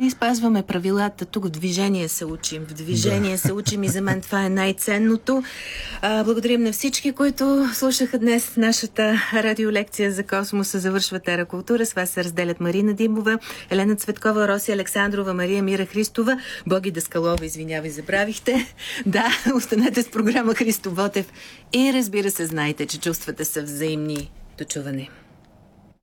нали спазваме правилата. Тук в движение се учим. В движение се учим и за мен това е най-ценното. Благодарим на всички, които слушаха днес нашата радиолекция за космоса. Завършва Тера Култура. С вас се разделят Марина Димова, Елена Цветкова, Роси Александрова, Мария Мира Христова, Боги Даскалова, извинявай, забравихте. Да, останете с програма Христо Ботев и разбира се, знайте, че чувствата са взаимни. До чуване.